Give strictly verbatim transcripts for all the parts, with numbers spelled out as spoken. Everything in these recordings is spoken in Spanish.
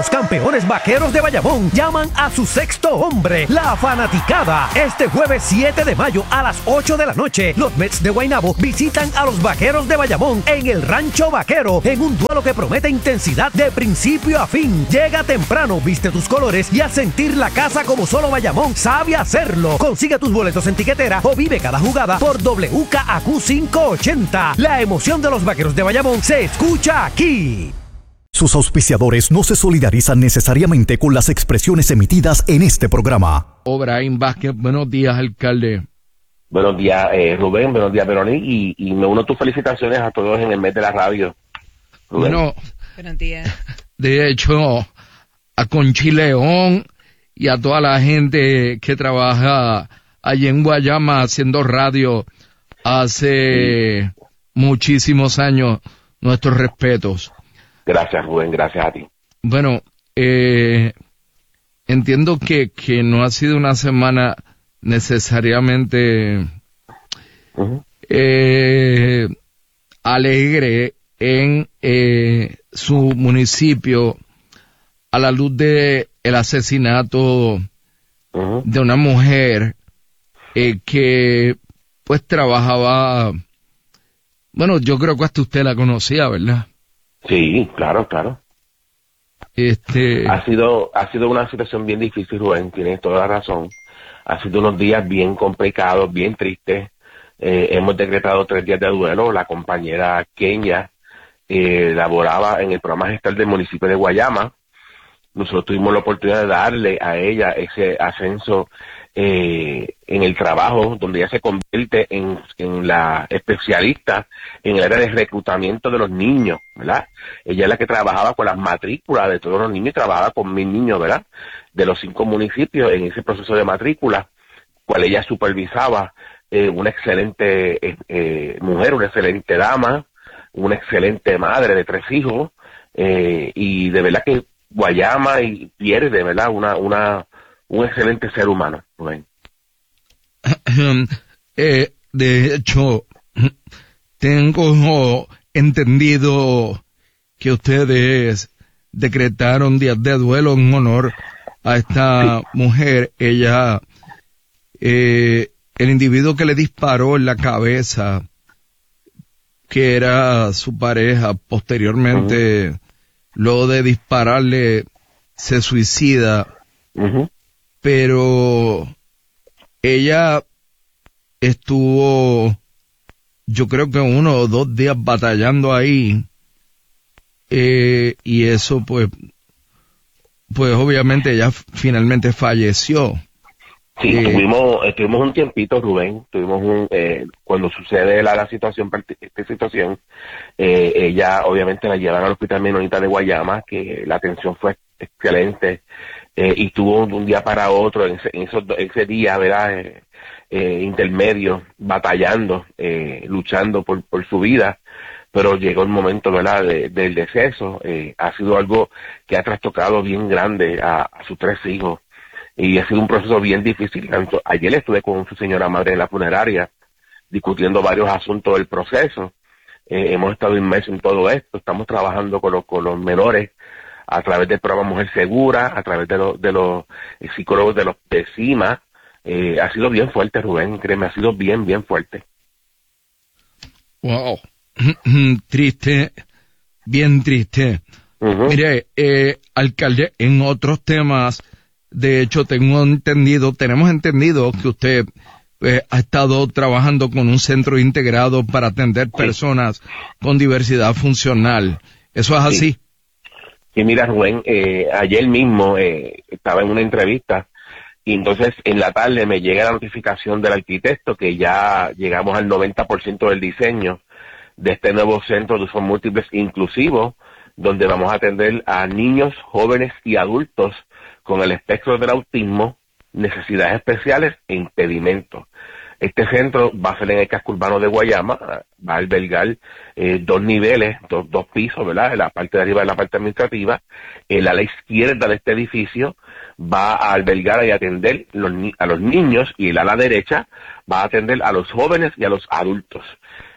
Los campeones vaqueros de Bayamón llaman a su sexto hombre, la fanaticada. Este jueves siete de mayo a las ocho de la noche, los Mets de Guaynabo visitan a los vaqueros de Bayamón en el Rancho Vaquero, en un duelo que promete intensidad de principio a fin. Llega temprano, viste tus colores y a sentir la casa como solo Bayamón sabe hacerlo. Consigue tus boletos en tiquetera o vive cada jugada por W K A Q quinientos ochenta. La emoción de los vaqueros de Bayamón se escucha aquí. Sus auspiciadores no se solidarizan necesariamente con las expresiones emitidas en este programa. O'Brien Vázquez, buenos días, alcalde. Buenos días, eh, Rubén, buenos días, Verónica, y, y me uno a tus felicitaciones a todos en el mes de la radio. Rubén. Bueno, buenos días. De hecho, a Conchi León y a toda la gente que trabaja allí en Guayama haciendo radio hace sí. muchísimos años, nuestros respetos. Gracias, Rubén, gracias a ti. Bueno, eh, entiendo que, que no ha sido una semana necesariamente uh-huh. eh, alegre en eh, su municipio a la luz de el asesinato uh-huh. de una mujer eh, que pues trabajaba, bueno, yo creo que hasta usted la conocía, ¿verdad? Sí, claro, claro. Este... Ha sido, ha sido una situación bien difícil, Rubén, tienes toda la razón. Ha sido unos días bien complicados, bien tristes. Eh, hemos decretado tres días de duelo. La compañera Kenia eh, laboraba en el programa gestal del municipio de Guayama. Nosotros tuvimos la oportunidad de darle a ella ese ascenso eh, en el trabajo, donde ella se convierte en, en la especialista en el área de reclutamiento de los niños, ¿verdad? Ella es la que trabajaba con las matrículas de todos los niños y trabajaba con mil niños, ¿verdad? De los cinco municipios en ese proceso de matrícula, cual ella supervisaba, eh, una excelente eh, eh, mujer, una excelente dama, una excelente madre de tres hijos, eh, y de verdad que Guayama y pierde, de verdad, una, una, un excelente ser humano. Bueno. Eh, de hecho, tengo entendido que ustedes decretaron días de duelo en honor a esta sí. mujer. Ella, eh, el individuo que le disparó en la cabeza, que era su pareja, posteriormente, uh-huh. luego de dispararle, se suicida. Uh-huh. Pero ella estuvo, yo creo que uno o dos días batallando ahí, eh, y eso pues, pues obviamente ella finalmente falleció. Sí, eh, tuvimos, estuvimos un tiempito, Rubén, tuvimos un, eh, cuando sucede la, la situación, esta situación, eh, ella obviamente la llevan al Hospital Menonita de Guayama, que la atención fue excelente, eh, y tuvo un, un día para otro, en ese, en esos, ese día, ¿verdad?, eh, eh, intermedio, batallando, eh, luchando por, por su vida, pero llegó el momento, ¿verdad?, de, del deceso. Eh, ha sido algo que ha trastocado bien grande a, a sus tres hijos, y ha sido un proceso bien difícil. Ayer estuve con su señora madre en la funeraria, discutiendo varios asuntos del proceso. Eh, hemos estado inmersos en todo esto, estamos trabajando con los, con los menores, a través del programa Mujer Segura, a través de los, de los psicólogos de los de CIMA. Eh, ha sido bien fuerte, Rubén, créeme, ha sido bien, bien fuerte. Wow. Triste, bien triste. Uh-huh. Mire, eh, alcalde, en otros temas, de hecho, tengo entendido, tenemos entendido que usted eh, ha estado trabajando con un centro integrado para atender personas sí. con diversidad funcional. ¿Eso es sí. así? Sí, mira, Rubén, eh, ayer mismo eh, estaba en una entrevista y entonces en la tarde me llega la notificación del arquitecto que ya llegamos al noventa por ciento del diseño de este nuevo centro de usos múltiples inclusivos, donde vamos a atender a niños, jóvenes y adultos con el espectro del autismo, necesidades especiales e impedimentos. Este centro va a ser en el casco urbano de Guayama, va a albergar eh, dos niveles, dos, dos pisos, ¿verdad? En la parte de arriba de la parte administrativa. El ala izquierda de este edificio va a albergar y atender los, a los niños, y el ala derecha va a atender a los jóvenes y a los adultos.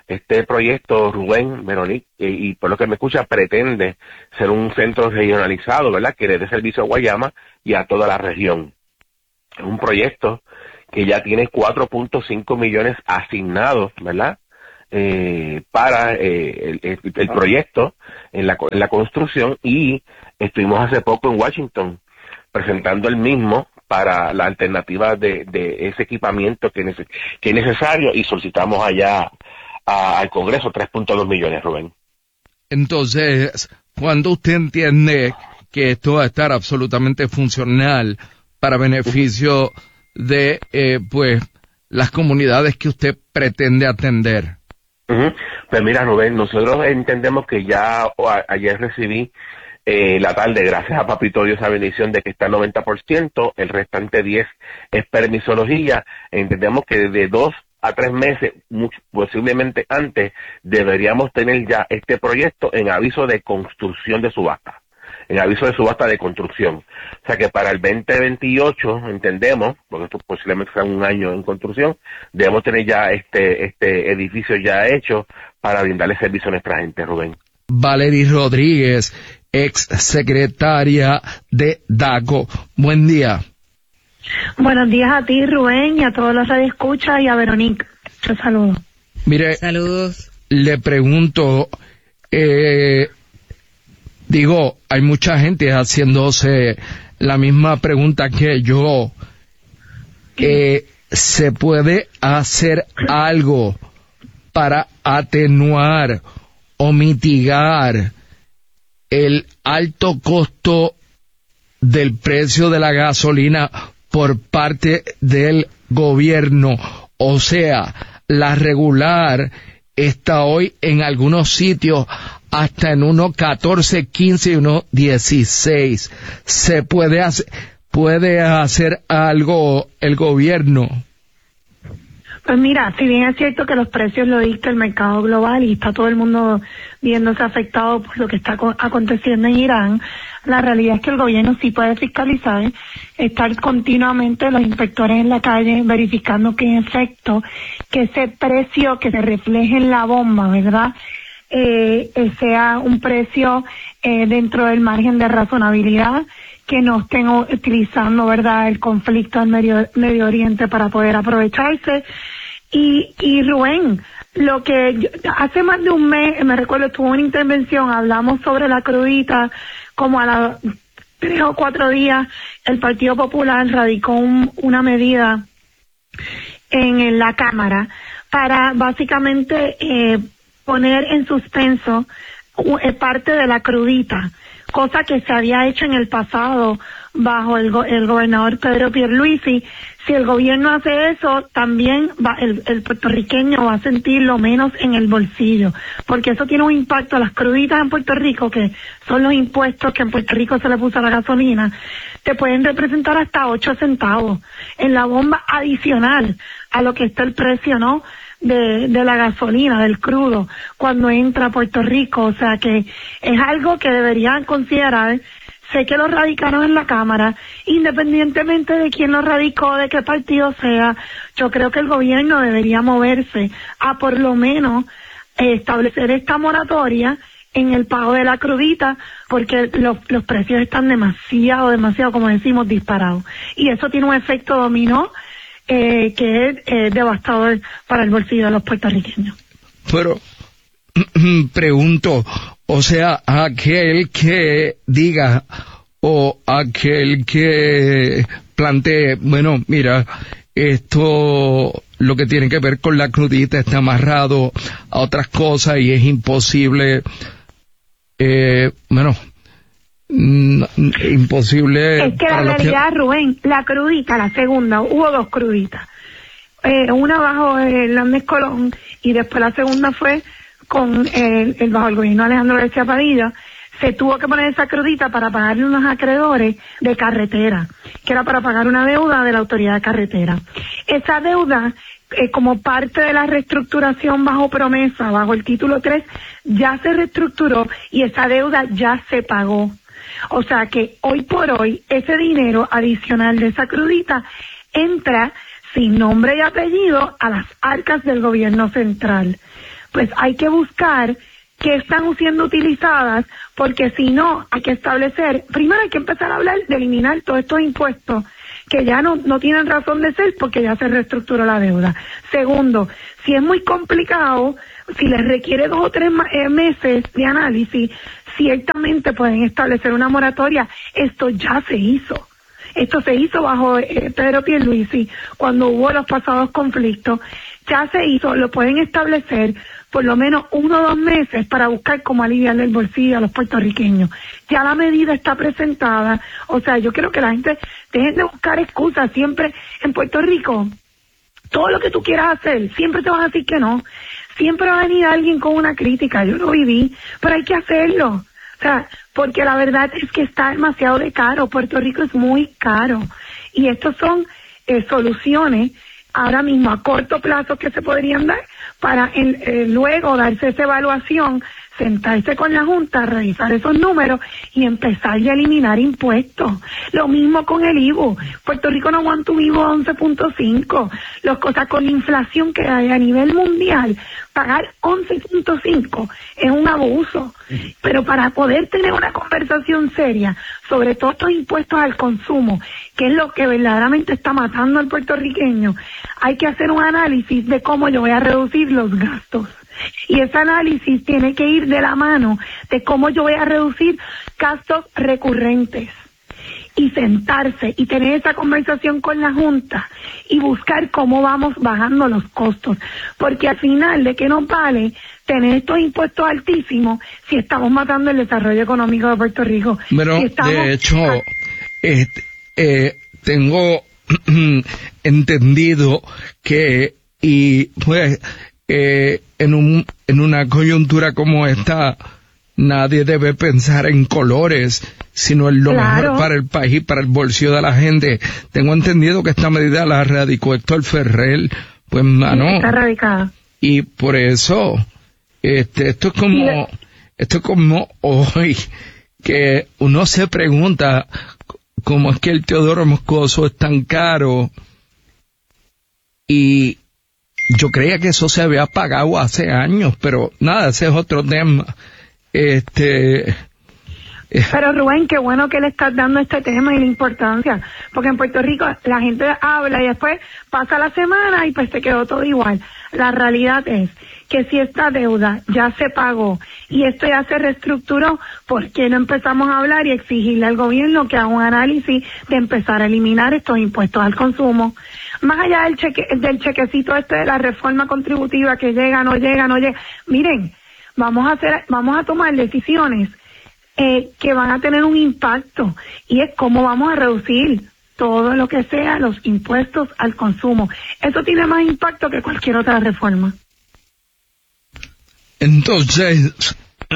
Este proyecto, Rubén, Veronique, y, y por lo que me escucha, pretende ser un centro regionalizado, ¿verdad?, que le dé servicio a Guayama y a toda la región. Es un proyecto que ya tiene cuatro punto cinco millones asignados, ¿verdad?, eh, para eh, el, el, el proyecto en la, en la construcción, y estuvimos hace poco en Washington presentando el mismo para la alternativa de, de ese equipamiento que, nece- que es necesario, y solicitamos allá a, al Congreso tres punto dos millones, Rubén. Entonces, cuando usted entiende que esto va a estar absolutamente funcional para beneficio de, eh, pues, las comunidades que usted pretende atender. Uh-huh. Pues mira, Rubén, nosotros entendemos que ya o, a, ayer recibí eh, la tarde, gracias a Papito Dios, esa bendición de que está al noventa por ciento, el restante diez es permisología. Entendemos que de dos a tres meses, mucho, posiblemente antes, deberíamos tener ya este proyecto en aviso de construcción de subasta, en aviso de subasta de construcción. O sea que para el veinte veintiocho, entendemos, porque esto posiblemente sea un año en construcción, debemos tener ya este este edificio ya hecho para brindarle servicio a nuestra gente, Rubén. Valery Rodríguez, ex secretaria de DACO. Buen día. Buenos días a ti, Rubén, y a todos los radioescuchas, y a Veronique. Te saludo. Mire, saludos. Le pregunto, eh, digo, hay mucha gente haciéndose la misma pregunta que yo. Eh, ¿Se puede hacer algo para atenuar o mitigar el alto costo del precio de la gasolina por parte del gobierno? O sea, la regular está hoy en algunos sitios hasta en uno catorce, quince y uno dieciséis. ¿Se puede hacer, puede hacer algo el gobierno? Pues mira, si bien es cierto que los precios lo dicta el mercado global y está todo el mundo viéndose afectado por lo que está aconteciendo en Irán, la realidad es que el gobierno sí puede fiscalizar, estar continuamente los inspectores en la calle verificando que en efecto, que ese precio que se refleje en la bomba, ¿verdad?, eh, eh, sea un precio eh, dentro del margen de razonabilidad, que no estén utilizando, ¿verdad?, el conflicto en Medio, Medio Oriente para poder aprovecharse. Y, y Rubén, lo que yo, hace más de un mes, me recuerdo, tuvo una intervención, hablamos sobre la crudita, como a las tres o cuatro días, el Partido Popular radicó un, una medida en, en la Cámara para básicamente eh, poner en suspenso eh, parte de la crudita, cosa que se había hecho en el pasado bajo el, go el gobernador Pedro Pierluisi. Si el gobierno hace eso, también va, el, el puertorriqueño va a sentirlo menos en el bolsillo, porque eso tiene un impacto a las cruditas en Puerto Rico, que son los impuestos que en Puerto Rico se le puso a la gasolina, te pueden representar hasta ocho centavos en la bomba adicional a lo que está el precio, ¿no?, de, de la gasolina, del crudo, cuando entra a Puerto Rico. O sea que es algo que deberían considerar. Sé que lo radicaron en la Cámara, independientemente de quién lo radicó, de qué partido sea, yo creo que el gobierno debería moverse a por lo menos eh, establecer esta moratoria en el pago de la crudita, porque los, los precios están demasiado, demasiado, como decimos, disparados. Y eso tiene un efecto dominó eh, que es eh, devastador para el bolsillo de los puertorriqueños. Pero, pregunto, o sea, aquel que diga o aquel que plantee, bueno, mira, esto lo que tiene que ver con la crudita está amarrado a otras cosas y es imposible, eh, bueno, mm, imposible. Es que la realidad, que... Rubén, la crudita, la segunda, hubo dos cruditas, eh, una bajo el Hernández Colón y después la segunda fue con el, el bajo el gobierno de Alejandro García Padilla. Se tuvo que poner esa crudita para pagarle unos acreedores de carretera, que era para pagar una deuda de la autoridad de carretera. Esa deuda, eh, como parte de la reestructuración bajo promesa, bajo el título tres, ya se reestructuró y esa deuda ya se pagó. O sea que hoy por hoy, ese dinero adicional de esa crudita entra sin nombre y apellido a las arcas del gobierno central. pues hay que buscar que están siendo utilizadas, porque si no, hay que establecer, primero hay que empezar a hablar de eliminar todos estos impuestos que ya no, no tienen razón de ser porque ya se reestructuró la deuda. Segundo, si es muy complicado, si les requiere dos o tres eh, meses de análisis, ciertamente pueden establecer una moratoria. Esto ya se hizo. Esto se hizo bajo eh, Pedro Pierluisi cuando hubo los pasados conflictos. Ya se hizo, lo pueden establecer por lo menos uno o dos meses para buscar cómo aliviarle el bolsillo a los puertorriqueños. Ya la medida está presentada. O sea, yo quiero que la gente deje de buscar excusas. Siempre en Puerto Rico, todo lo que tú quieras hacer, siempre te van a decir que no. Siempre va a venir alguien con una crítica. Yo lo viví, pero hay que hacerlo. O sea, porque la verdad es que está demasiado de caro. Puerto Rico es muy caro. Y estos son eh, soluciones ahora mismo a corto plazo que se podrían dar para el, eh, luego darse esa evaluación, sentarse con la Junta, revisar esos números y empezar a eliminar impuestos. Lo mismo con el I V U. Puerto Rico no aguanta un I V U once punto cinco. Las cosas con la inflación que hay a nivel mundial, pagar once punto cinco es un abuso. Pero para poder tener una conversación seria sobre todos estos impuestos al consumo, que es lo que verdaderamente está matando al puertorriqueño, hay que hacer un análisis de cómo yo voy a reducir los gastos. Y ese análisis tiene que ir de la mano de cómo yo voy a reducir gastos recurrentes. Y sentarse y tener esa conversación con la Junta y buscar cómo vamos bajando los costos. Porque al final, ¿de qué nos vale tener estos impuestos altísimos si estamos matando el desarrollo económico de Puerto Rico? Pero, si estamos... de hecho, este, eh, tengo entendido que, y pues, eh, en un en una coyuntura como esta, nadie debe pensar en colores, sino en lo claro. mejor para el país y para el bolsillo de la gente. Tengo entendido que esta medida la radicó Héctor Ferrer, pues mano. Está radicada. Y por eso, este, esto es como, esto es como hoy, que uno se pregunta cómo es que el Teodoro Moscoso es tan caro, y yo creía que eso se había pagado hace años, pero nada, ese es otro tema. Este, Pero Rubén, qué bueno que le estás dando este tema y la importancia, porque en Puerto Rico la gente habla y después pasa la semana y pues se quedó todo igual. La realidad es que si esta deuda ya se pagó y esto ya se reestructuró, ¿por qué no empezamos a hablar y exigirle al gobierno que haga un análisis de empezar a eliminar estos impuestos al consumo? Más allá del cheque, del chequecito este de la reforma contributiva que llega, no llega, no llega. Miren, vamos a hacer, vamos a tomar decisiones eh, que van a tener un impacto, y es cómo vamos a reducir todo lo que sea los impuestos al consumo. Eso tiene más impacto que cualquier otra reforma. Entonces,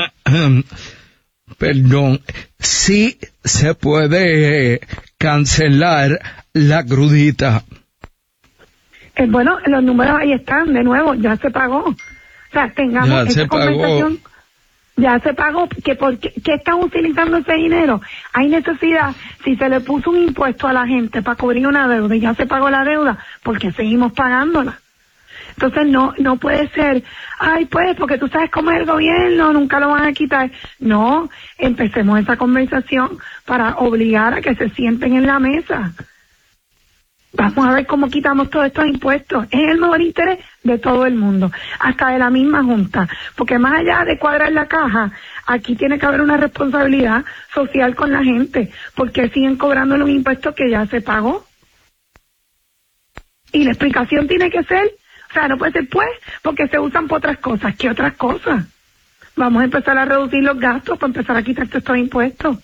perdón, sí se puede cancelar la crudita. Eh, bueno, los números ahí están, de nuevo, ya se pagó. O sea, tengamos Ya esta se conversación. pagó. Ya se pagó. ¿Que por qué, qué están utilizando ese dinero? Hay necesidad. Si se le puso un impuesto a la gente para cubrir una deuda y ya se pagó la deuda, ¿por qué seguimos pagándola? Entonces no no puede ser, ay pues, porque tú sabes cómo es el gobierno, nunca lo van a quitar. No, empecemos esa conversación para obligar a que se sienten en la mesa. Vamos a ver cómo quitamos todos estos impuestos. Es el mejor interés de todo el mundo, hasta de la misma Junta. Porque más allá de cuadrar la caja, aquí tiene que haber una responsabilidad social con la gente, porque siguen cobrándole un impuesto que ya se pagó. Y la explicación tiene que ser, o sea, no puede ser pues, porque se usan por otras cosas. ¿Qué otras cosas? Vamos a empezar a reducir los gastos para empezar a quitar todos estos impuestos.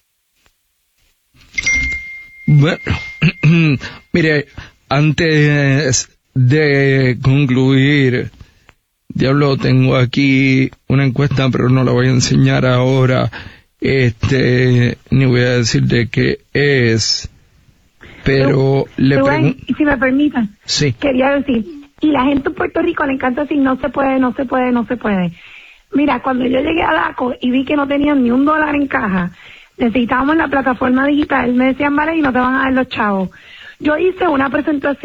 Bueno, mire, antes de concluir, diablo, tengo aquí una encuesta, pero no la voy a enseñar ahora, este, ni voy a decir de qué es, pero, pero le pregunto... Si me permitan, sí. Quería decir, y la gente en Puerto Rico le encanta decir no se puede, no se puede, no se puede. Mira, cuando yo llegué a DACO y vi que no tenían ni un dólar en caja, necesitábamos la plataforma digital, me decían, vale, y no te van a dar los chavos. Yo hice una presentación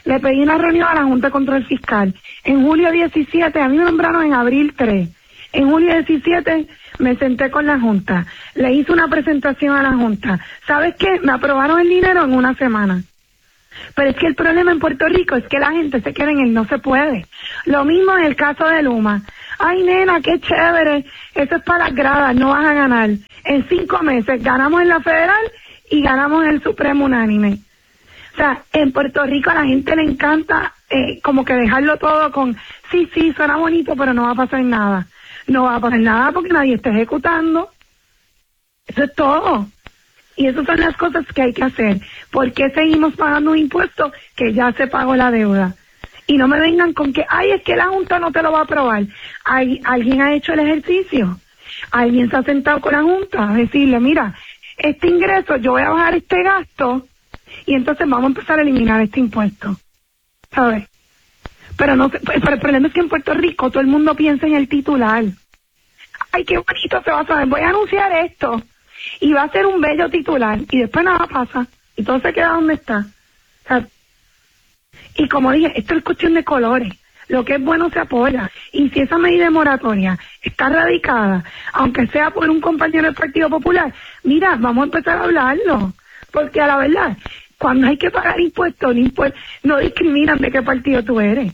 le pedí una reunión a la Junta de Control Fiscal. En julio diecisiete, a mí me nombraron en abril tres. En julio diecisiete me senté con la Junta, le hice una presentación a la Junta. ¿Sabes qué? Me aprobaron el dinero en una semana. Pero es que el problema en Puerto Rico es que la gente se queda en el no se puede. Lo mismo en el caso de Luma. Ay, nena, qué chévere, eso es para las gradas, no vas a ganar. En cinco meses ganamos en la federal y ganamos en el Supremo unánime. O sea, en Puerto Rico a la gente le encanta eh, como que dejarlo todo con, sí, sí, suena bonito, pero no va a pasar nada. No va a pasar nada porque nadie está ejecutando. Eso es todo. Y esas son las cosas que hay que hacer. ¿Por qué seguimos pagando un impuesto que ya se pagó la deuda? Y no me vengan con que, ay, es que la Junta no te lo va a aprobar. Hay, alguien ha hecho el ejercicio. Alguien se ha sentado con la Junta a decirle, mira, este ingreso, yo voy a bajar este gasto y entonces vamos a empezar a eliminar este impuesto. ¿Sabes? Pero no, pero el problema es que en Puerto Rico todo el mundo piensa en el titular. Ay, qué bonito se va a saber, voy a anunciar esto. Y va a ser un bello titular y después nada pasa y todo se queda donde está. O sea, y como dije, esto es cuestión de colores. Lo que es bueno se apoya. Y si esa medida de moratoria está radicada, aunque sea por un compañero del Partido Popular, mira, vamos a empezar a hablarlo. Porque a la verdad, cuando hay que pagar impuestos, no, impuestos, no discriminan de qué partido tú eres.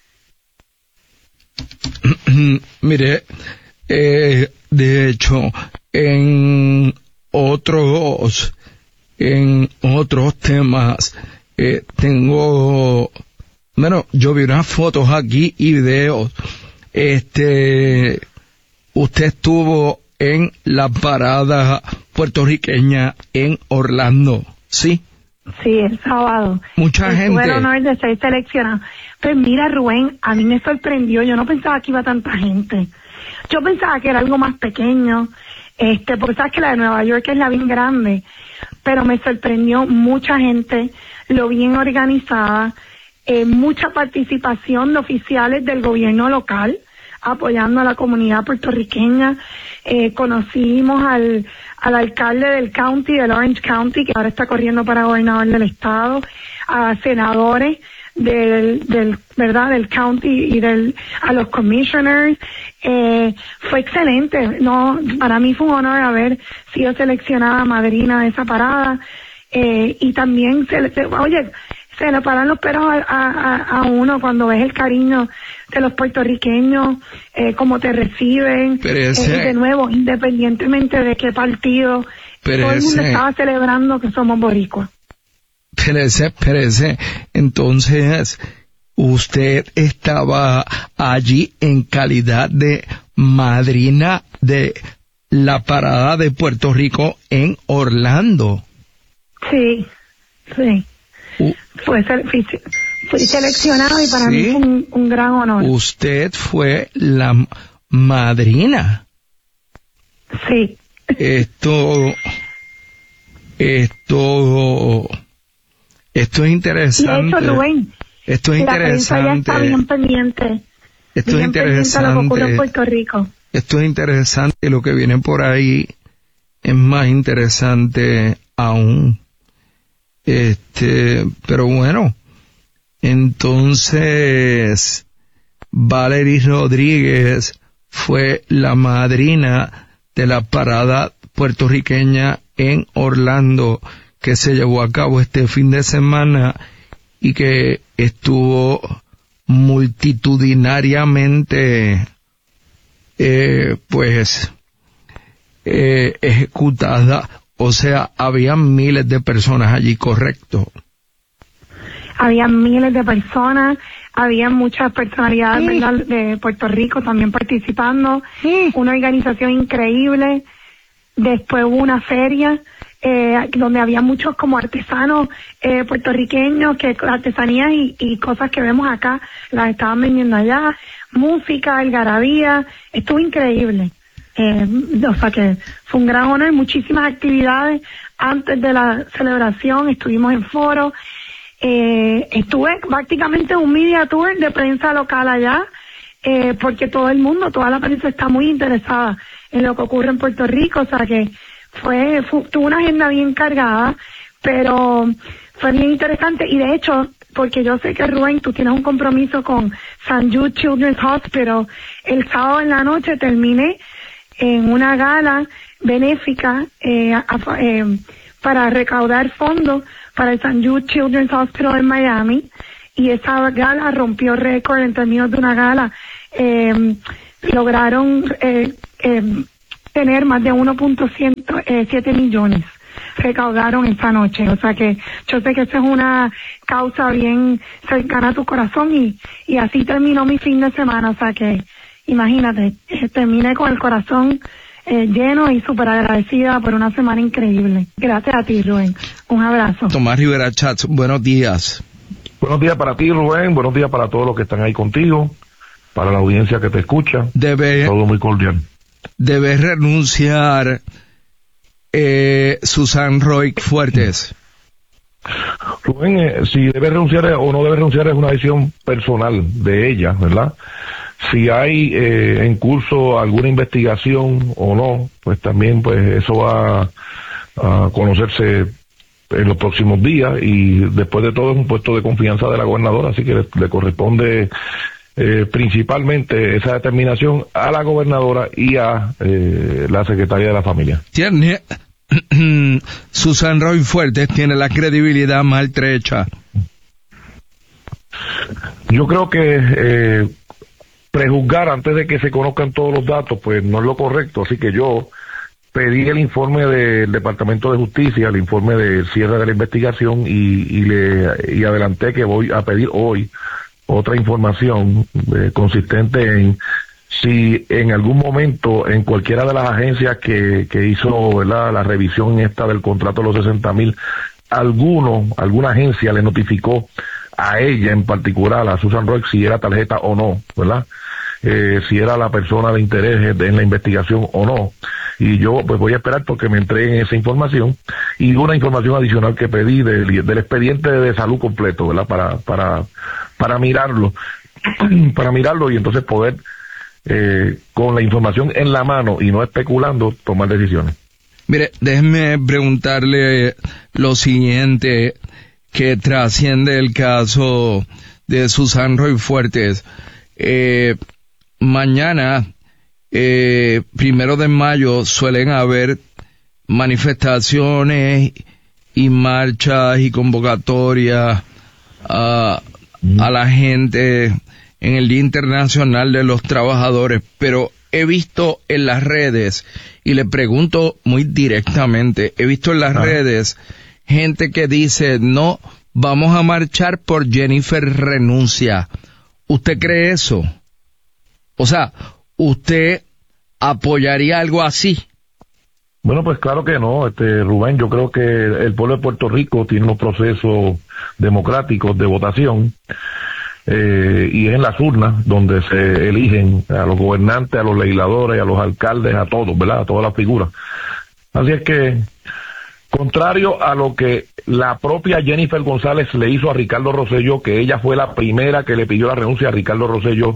Mire, eh, de hecho, en otros, en otros temas, eh, tengo, bueno, yo vi unas fotos aquí y videos. Este, usted estuvo en la parada puertorriqueña en Orlando, ¿sí? Sí, el sábado. Mucha Tuve gente. el honor de ser seleccionado. Pues mira, Rubén, a mí me sorprendió. Yo no pensaba que iba tanta gente. Yo pensaba que era algo más pequeño, este, porque sabes que la de Nueva York es la bien grande, pero me sorprendió mucha gente, lo bien organizada, eh, mucha participación de oficiales del gobierno local apoyando a la comunidad puertorriqueña. Eh, conocimos al, al alcalde del county, del Orange County, que ahora está corriendo para gobernador del estado, a senadores del, del, verdad, del county y del, a los commissioners. Eh, fue excelente. No, para mí fue un honor haber sido seleccionada madrina de esa parada. Eh, y también se, se oye, se le paran los pelos a, a, a uno cuando ves el cariño de los puertorriqueños, eh, cómo te reciben. Ese, eh, de nuevo, independientemente de qué partido, todo el mundo ese, estaba celebrando que somos boricuas. Espérese, espérese. Entonces, usted estaba allí en calidad de madrina de la parada de Puerto Rico en Orlando. Sí, sí. Uh, fue, fui, fui seleccionado y para sí, mí fue un, un gran honor. Usted fue la madrina. Sí. Esto, esto, esto es interesante. Y de hecho, Rubén, esto es la interesante. prensa ya está bien pendiente. Esto bien es interesante. A lo que ocurre en Puerto Rico. Esto es interesante y lo que viene por ahí es más interesante aún. Este, pero bueno, entonces Valerie Rodríguez fue la madrina de la parada puertorriqueña en Orlando que se llevó a cabo este fin de semana y que estuvo multitudinariamente eh, pues eh, ejecutada. O sea, había miles de personas allí, ¿correcto? Había miles de personas, había muchas personalidades, sí, ¿verdad?, de Puerto Rico también participando, sí, una organización increíble. Después hubo una feria eh, donde había muchos como artesanos eh, puertorriqueños, que artesanías y, y cosas que vemos acá las estaban vendiendo allá, música, algarabía, estuvo increíble. Eh, o sea que fue un gran honor, muchísimas actividades antes de la celebración, estuvimos en foro, eh, estuve prácticamente un media tour de prensa local allá, eh, porque todo el mundo, toda la prensa está muy interesada en lo que ocurre en Puerto Rico, o sea que fue, fue tuvo una agenda bien cargada, pero fue bien interesante y de hecho porque yo sé que, Rubén, tú tienes un compromiso con Saint Jude Children's Hospital. El sábado en la noche terminé en una gala benéfica eh, a, eh, para recaudar fondos para el Saint Jude Children's Hospital en Miami, y esa gala rompió récord en términos de una gala. Eh, lograron eh, eh, tener más de uno punto siete millones recaudaron esta noche, o sea que yo sé que esa es una causa bien cercana a tu corazón, y, y así terminó mi fin de semana, o sea que imagínate, eh, terminé con el corazón eh, lleno y súper agradecida por una semana increíble. Gracias a ti, Rubén, un abrazo. Tomás Rivera Chats, buenos días. Buenos días para ti, Rubén, buenos días para todos los que están ahí contigo, para la audiencia que te escucha, debe, todo muy cordial. Debe renunciar Eh, Susan Roy Fuertes. Rubén, eh, si debe renunciar o no debe renunciar es una decisión personal de ella, ¿verdad? Si hay eh, en curso alguna investigación o no, pues también pues eso va a conocerse en los próximos días, y después de todo es un puesto de confianza de la gobernadora, así que le, le corresponde eh, principalmente esa determinación a la gobernadora y a eh, la secretaria de la familia. Tiene Susan Roy Fuertes tiene la credibilidad maltrecha. Yo creo que eh, prejuzgar antes de que se conozcan todos los datos pues no es lo correcto, así que yo pedí el informe del Departamento de Justicia, el informe de cierre de la investigación, y, y le y adelanté que voy a pedir hoy otra información eh, consistente en si en algún momento en cualquiera de las agencias que, que hizo, ¿verdad?, la revisión esta del contrato de los sesenta mil, alguno, alguna agencia le notificó a ella en particular, a Susan Roy, si era tarjeta o no, ¿verdad? Eh, si era la persona de interés en la investigación o no. Y yo pues voy a esperar porque me entreguen esa información y una información adicional que pedí del, del expediente de salud completo, ¿verdad? Para, para, para mirarlo, para mirarlo y entonces poder, eh, con la información en la mano y no especulando, tomar decisiones. Mire, déjeme preguntarle lo siguiente que trasciende el caso de Susan Roy Fuertes. Eh, mañana, eh, primero de mayo, suelen haber manifestaciones y marchas y convocatorias a, a la gente en el Día Internacional de los Trabajadores, pero he visto en las redes, y le pregunto muy directamente, he visto en las ah. redes gente que dice, no, vamos a marchar por Jennifer renuncia. ¿Usted cree eso? O sea, ¿usted apoyaría algo así? Bueno, pues claro que no, este Rubén, yo creo que el pueblo de Puerto Rico tiene unos procesos democráticos de votación, eh, y es en las urnas donde se eligen a los gobernantes, a los legisladores, a los alcaldes, a todos, ¿verdad?, a todas las figuras. Así es que, contrario a lo que la propia Jennifer González le hizo a Ricardo Rosselló, que ella fue la primera que le pidió la renuncia a Ricardo Rosselló,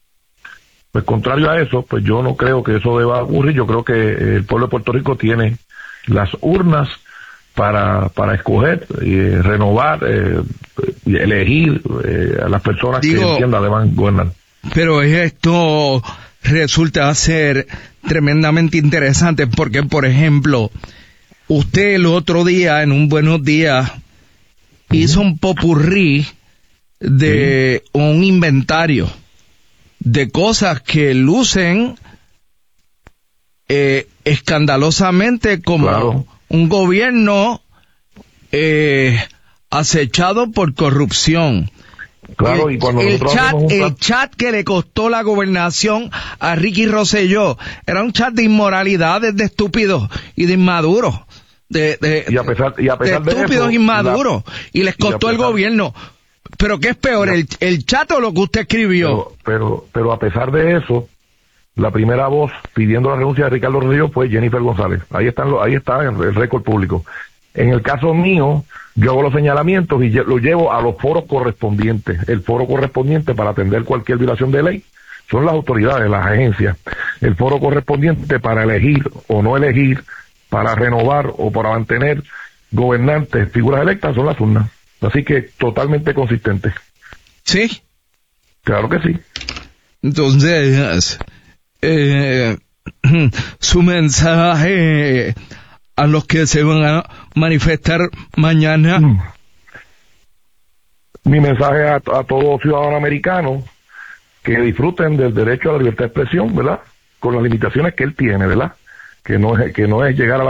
pues contrario a eso, pues yo no creo que eso deba ocurrir. Yo creo que el pueblo de Puerto Rico tiene las urnas para para escoger, eh, renovar, eh, elegir eh, a las personas Digo, que entiendan deban gobernar. Pero esto resulta ser tremendamente interesante porque, por ejemplo, usted el otro día, en un Buenos Días, hizo un popurrí de sí. un inventario de cosas que lucen eh, escandalosamente como claro. un gobierno eh, acechado por corrupción. Claro, el, y cuando el chat, un... el chat que le costó la gobernación a Ricky Rosselló era un chat de inmoralidades, de estúpidos y de inmaduros. De, de, y a pesar, y a pesar de estúpidos de eso, inmaduros. La... Y les costó y el gobierno. Pero ¿qué es peor, el, el chat o lo que usted escribió? Pero, pero, pero a pesar de eso, la primera voz pidiendo la renuncia de Ricardo Rosselló fue Jennifer González. Ahí están los, ahí está el récord público. En el caso mío, yo hago los señalamientos y los llevo a los foros correspondientes. El foro correspondiente para atender cualquier violación de ley son las autoridades, las agencias. El foro correspondiente para elegir o no elegir, para renovar o para mantener gobernantes, figuras electas, son las urnas. Así que totalmente consistente. ¿Sí? Claro que sí. Entonces, eh, su mensaje a los que se van a manifestar mañana. Mm. Mi mensaje a, a todo ciudadano americano, que disfruten del derecho a la libertad de expresión, ¿verdad? Con las limitaciones que él tiene, ¿verdad? Que no es, que no es llegar a la